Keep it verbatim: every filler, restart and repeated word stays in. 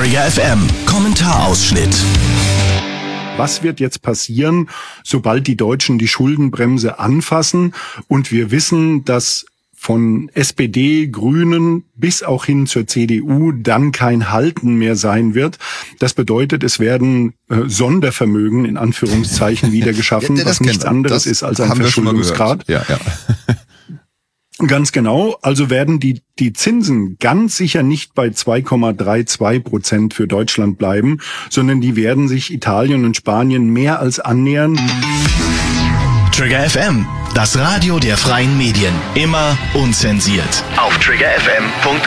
Trigger F M Kommentarausschnitt. Was wird jetzt passieren, sobald die Deutschen die Schuldenbremse anfassen und wir wissen, dass von S P D, Grünen bis auch hin zur C D U dann kein Halten mehr sein wird. Das bedeutet, es werden äh, Sondervermögen in Anführungszeichen wieder geschaffen, ja, was nichts anderes ist als ein Verschuldungsgrad. Ja, ja. Ganz genau. Also werden die die Zinsen ganz sicher nicht bei zwei Komma zweiunddreißig Prozent für Deutschland bleiben, sondern die werden sich Italien und Spanien mehr als annähern. Trigger F M, das Radio der freien Medien. Immer unzensiert. Auf trigger f m punkt